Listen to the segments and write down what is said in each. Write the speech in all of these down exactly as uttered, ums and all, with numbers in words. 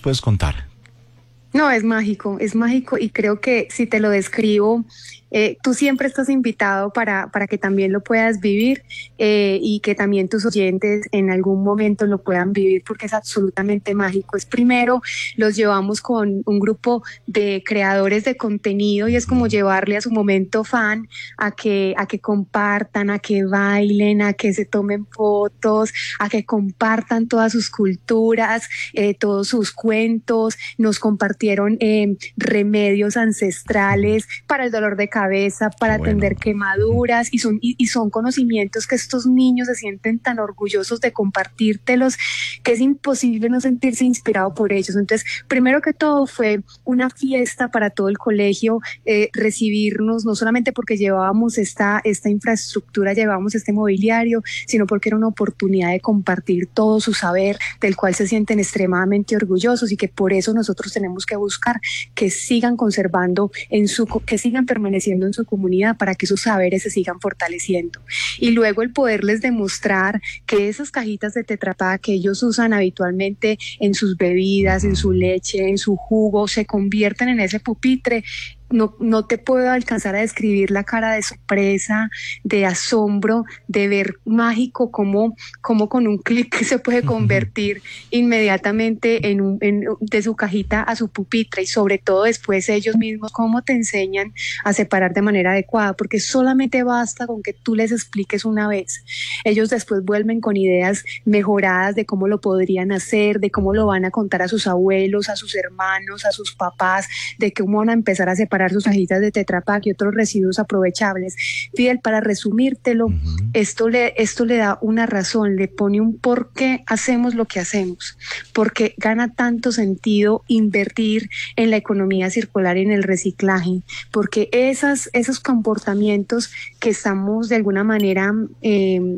puedes contar? No, es mágico, es mágico y creo que si te lo describo, eh, tú siempre estás invitado para, para que también lo puedas vivir eh, y que también tus oyentes en algún momento lo puedan vivir porque es absolutamente mágico. Es primero, los llevamos con un grupo de creadores de contenido y es como llevarle a su momento fan a que, a que compartan, a que bailen, a que se tomen fotos, a que compartan todas sus culturas, eh, todos sus cuentos. Nos compartieron eh, remedios ancestrales para el dolor de cabeza, para Bueno. atender quemaduras y son, y, y son conocimientos que estos niños se sienten tan orgullosos de compartírtelos que es imposible no sentirse inspirado por ellos. Entonces, primero que todo fue una fiesta para todo el colegio, eh, recibirnos, no solamente porque llevábamos esta, esta infraestructura, llevábamos este mobiliario, sino porque era una oportunidad de compartir todo su saber, del cual se sienten extremadamente orgullosos y que por eso nosotros tenemos que buscar que sigan conservando en su, que sigan permaneciendo en su comunidad para que sus saberes se sigan fortaleciendo. Y luego el poderles demostrar que esas cajitas de Tetra Pak que ellos usan habitualmente en sus bebidas, en su leche, en su jugo, se convierten en ese pupitre. No, no te puedo alcanzar a describir la cara de sorpresa, de asombro, de ver mágico cómo, cómo con un clic se puede convertir inmediatamente en un, en, de su cajita a su pupitre y sobre todo después ellos mismos cómo te enseñan a separar de manera adecuada, porque solamente basta con que tú les expliques una vez. Ellos después vuelven con ideas mejoradas de cómo lo podrían hacer, de cómo lo van a contar a sus abuelos, a sus hermanos, a sus papás, de cómo van a empezar a separar sus cajitas de Tetra Pak y otros residuos aprovechables. Fidel, para resumírtelo, uh-huh. esto, le, esto le da una razón, le pone un por qué hacemos lo que hacemos, porque gana tanto sentido invertir en la economía circular y en el reciclaje, porque esas, esos comportamientos que estamos de alguna manera eh,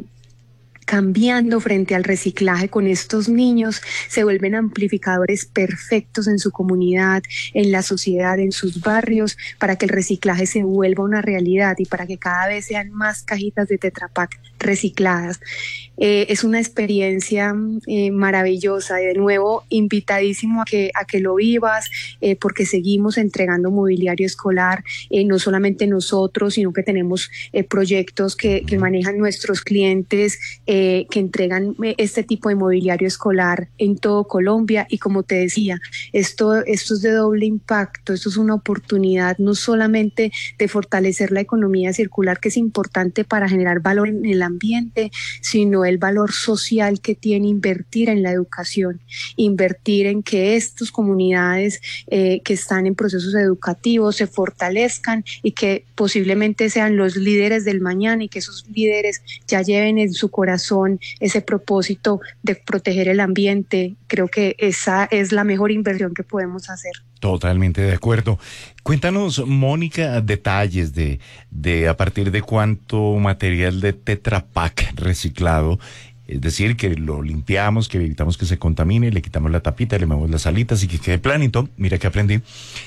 cambiando frente al reciclaje con estos niños se vuelven amplificadores perfectos en su comunidad, en la sociedad, en sus barrios, para que el reciclaje se vuelva una realidad y para que cada vez sean más cajitas de Tetra Pak recicladas. Eh, es una experiencia eh, maravillosa y de nuevo invitadísimo a que, a que lo vivas eh, porque seguimos entregando mobiliario escolar, eh, no solamente nosotros, sino que tenemos eh, proyectos que, que manejan nuestros clientes eh, que entregan eh, este tipo de mobiliario escolar en todo Colombia y como te decía, esto, esto es de doble impacto, esto es una oportunidad no solamente de fortalecer la economía circular que es importante para generar valor en el ambiente, sino el valor social que tiene invertir en la educación, invertir en que estas comunidades eh, que están en procesos educativos se fortalezcan y que posiblemente sean los líderes del mañana y que esos líderes ya lleven en su corazón ese propósito de proteger el ambiente. Creo que esa es la mejor inversión que podemos hacer. Totalmente de acuerdo. Cuéntanos, Mónica, detalles de, de a partir de cuánto material de Tetra Pak reciclado, es decir, que lo limpiamos, que evitamos que se contamine, le quitamos la tapita, le movemos las alitas y que quede planito. Mira que aprendí.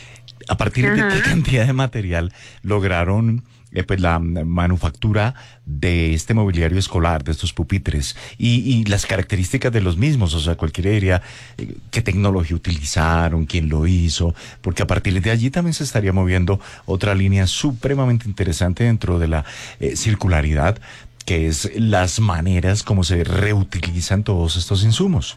A partir Ajá. de qué cantidad de material lograron eh, pues la manufactura de este mobiliario escolar, de estos pupitres y, y las características de los mismos, o sea, cualquiera diría eh, qué tecnología utilizaron, quién lo hizo, porque a partir de allí también se estaría moviendo otra línea supremamente interesante dentro de la eh, circularidad, que es las maneras como se reutilizan todos estos insumos.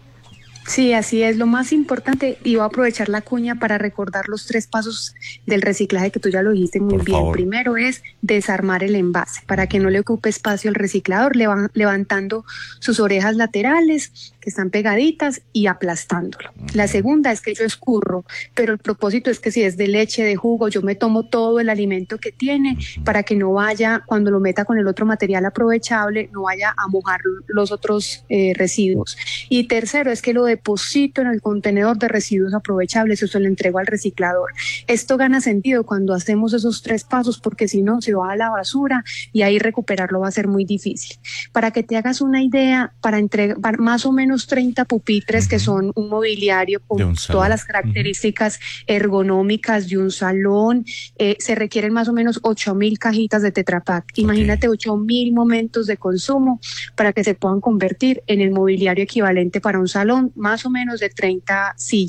Sí, así es. Lo más importante, y voy a aprovechar la cuña para recordar los tres pasos del reciclaje que tú ya lo dijiste muy Por bien. favor. Primero es desarmar el envase para que no le ocupe espacio al reciclador, levan, levantando sus orejas laterales que están pegaditas y aplastándolo. Uh-huh. La segunda es que yo escurro, pero el propósito es que si es de leche, de jugo, yo me tomo todo el alimento que tiene uh-huh. para que no vaya, cuando lo meta con el otro material aprovechable, no vaya a mojar los otros eh, residuos. Y tercero es que lo deposito en el contenedor de residuos aprovechables, eso lo entrego al reciclador. Esto gana sentido cuando hacemos esos tres pasos porque si no se va a la basura y ahí recuperarlo va a ser muy difícil. Para que te hagas una idea, para entregar más o menos treinta pupitres, uh-huh. que son un mobiliario con todas las características uh-huh. ergonómicas de un salón, eh, se requieren más o menos ocho mil cajitas de Tetra Pak. Okay. Imagínate ocho mil momentos de consumo para que se puedan convertir en el mobiliario equivalente para un salón, más o menos de treinta sillas.